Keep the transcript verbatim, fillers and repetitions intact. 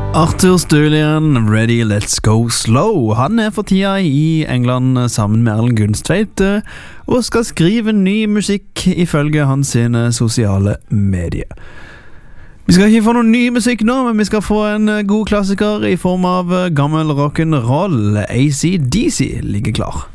Arthur Sturlian, Ready, Let's Go Slow. Han er for tida i England sammen med Erlend Gunstveit og skal skrive ny musikk ifølge hans sine sosiale medier. Vi skal ikke få noen ny musikk nå, men vi skal få en god klassiker i form av gammel rock'n'roll. A C D C ligger klar.